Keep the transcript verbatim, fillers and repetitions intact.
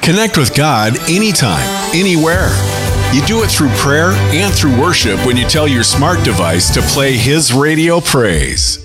Connect with God anytime, anywhere. You do it through prayer and through worship when you tell your smart device to play His radio praise.